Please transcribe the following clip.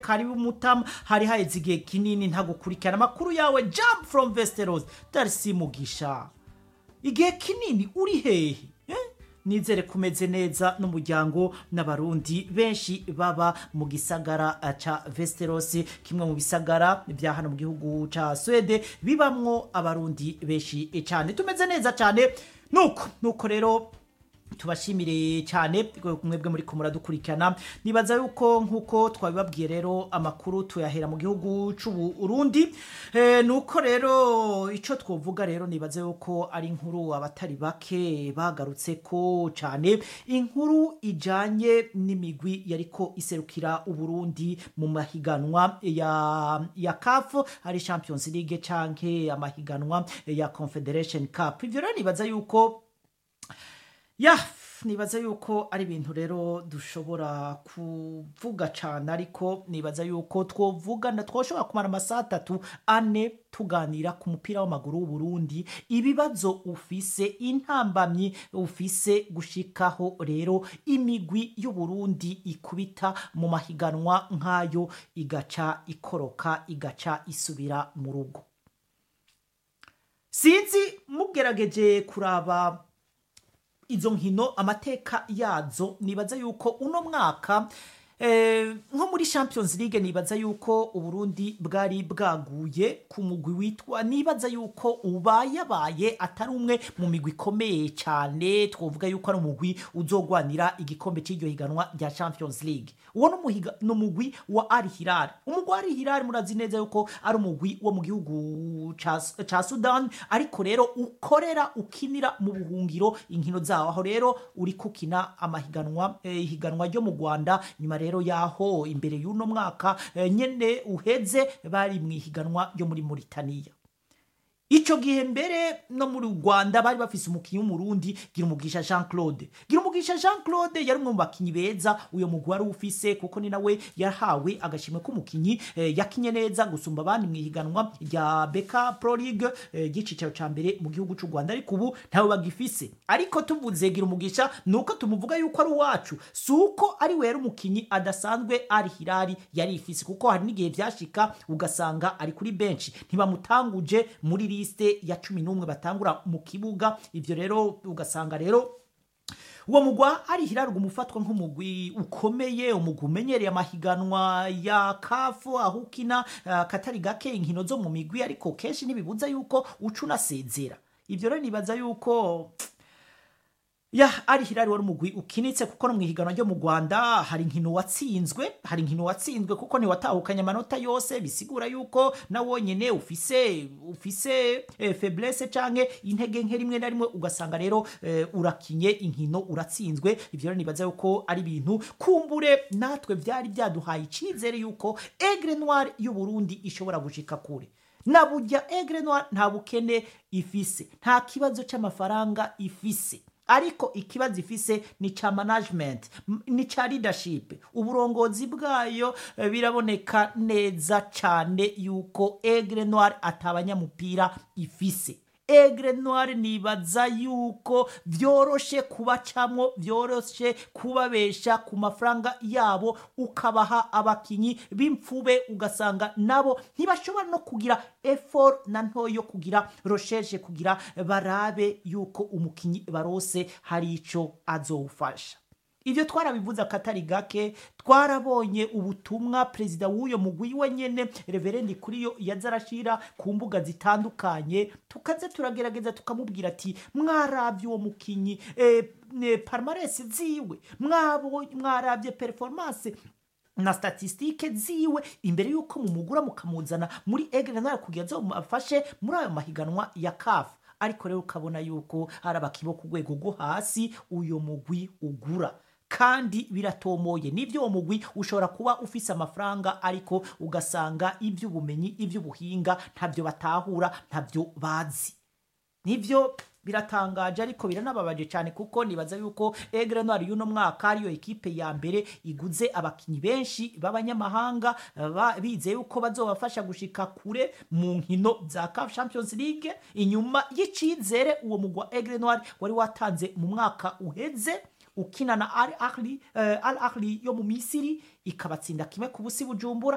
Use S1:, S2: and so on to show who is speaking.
S1: karibu Mutama hari haheze igihe kinini ntagukurikirana amakuru yawe. Jump from Westeros Darcy Mugisha, igihe kinini uri hehe? Nizere kumeze neza n'umuryango n'abarundi benshi baba mu gisagara ca Westeros, kimwe mu bisagara bya hano mu gihugu ca Swede bibamwo abarundi benshi cyane. Tumeze neza cyane nuko rero tubashimire cyane mwebwe muri kumura dukurikirana. Nibaza yuko nkuko twabibabwiye rero amakuru tuyahera mu gihugu c'u Burundi. Nuko rero ico twovuga rero nibaza yuko ari inkuru abatari bake bagarutse ko cyane, inkuru ijanye n'imigwi yariko iserukira u Burundi mu mahiganwa ya CAF, ari Champions League canke amahiganwa ya Confederation Cup. Ivyo rero nibaza yuko nibaza yuko ari ibintu rero dushobora kuvuga cyane, ariko nibaza yuko twoshobora kumara amasaha 3-4 tuganira ku mupira w'amaguru w'u Burundi, ibibazo ufise, intambamyi ufise gushikaho rero imigwi y'u Burundi ikubita mu mahiganwa nk'ayo igaca ikoroka, igaca isubira mu rugo. Sinzi mugerageje kuraba izo nkino amateka yazo, nibaza yuko uno mwaka nko muri Champions League nibaza yuko u Burundi bwari bwaguye ku mugwi witwa, nibaza yuko ubaye atari umwe mu migwi ikomeye cyane, twovuga yuko ari umugwi uzogwanira igikombe cy'iryo higanwa rya Champions League. Uwo no mugwi wa Al Hilal. Umugwi wa Al Hilal murazi neza yuko ari umugwi wo mu gihugu ca Sudan, ariko rero ukorera ukinira mu buhungiro inkino zawo, aho rero uri kukina amahiganwa higanwa ryo mu Rwanda. Nyuma rero yaho imbere y'uno mwaka nyene uheze bari mwihiganwa ryo muri Mauritania. Ico gihe mbere no muri Rwanda bari bafise umukinyi w'umurundi Girumugisha Jean Claude. Girumugisha Jean Claude yari umwe mu bakinyi beza uyo mugwi wari ufise, kuko ni nawe yahawe agashimwe k'umukinyi yakinye neza gusumba abandi mwihiganwa rya Beka Pro League gicicaro ca mbere mu gihugu c'u Rwanda, ariko ubu ntawe bagifise. Ariko tuvuze Girumugisha nuko tumuvuga yuko ari wacu, suko ari wera umukinyi adasanzwe Al Hilal yari ifise, kuko hari n'igihe vyashika ugasanga ari kuri bench, ntibamutanguje muri liste ya 11 batangura mu kibuga. Ivyo rero ugasanga rero uwo mugwa Al Hilal umufatwa nk'umugwi ukomeye, umugwi umenyereye amahiganwa ya CAF, aho ukina katari gake inkino zo mu migwi, ariko kenshi ntibibuza yuko uca unasezera. Ivyo rero nibaza yuko Al Hilal wari umugwi ukinitse, kuko no mwihiganwa ryo mu Rwanda hari inkino watsinzwe kuko ni watahukanye amanota yose, bisigura yuko na wonyene ufise faiblesse canke intege nke rimwe na rimwe, ugasanga rero urakinye inkino uratsinzwe. Ivyo rero nibaza yuko ari ibintu kumbure natwe vyari byaduhaye icizere yuko Aigle Noir y'u Burundi ishobora gushika kure. Naburya Aigle Noir nta bukene ifise, nta kibazo c'amafaranga ifise, ariko ikibazo ifise ni cha management, ni cha leadership. Uburongozi bwayo biraboneka neza cyane yuko Aigle Noir atabanyamupira ifise. Aigle Noir nibaza yuko vyoroshe kubacamwo, vyoroshe kubabesha ku mafaranga yabo, ukabaha abakinyi b'imfube, ugasanga nabo ntibashobora no kugira effort na ntoyo kugira recherche, kugira barabe yuko umukinyi barose hari ico azofasha. Ivyo twarabivuza katari gake, twarabonye ubutumwa president w'uyo mugwi wenyene Reverend Kuriyo yazarashira ku mbuga zitandukanye, tukaze turagerageza tukamubwira ati mwaravye uwo mukinyi palmarès ziwe, mwaravye performance na statistike ziwe imbere yuko mumugura mukamuzana muri Aigle Noir kugira ngo afashe muri ayo mahiganwa ya CAF. Ariko rero ukabona yuko hari abakibo ku rwego rwo hasi uyo mugwi ugura, kandi biratomoye. Nivyo uwo mugwi ushobora kuba ufise amafaranga, ariko ugasanga ivy'ubumenyi, ivy'ubuhinga ntavyo batahura, ntavyo bazi. Nivyo biratangaje, ariko biranababaje cyane, kuko nibaza yuko Aigle Noir y'uno mwaka ariyo ekipe ya mbere iguze abakinyi benshi b'abanyamahanga, bize yuko bazobafasha gushika kure mu nkino za CAF Champions League, inyuma y'icizere uwo mugwa Aigle Noir wari watanze mu mwaka uheze ukina na Al Ahly yo mu Misiri, ikabatsinda kimwe ku busi Bujumbura.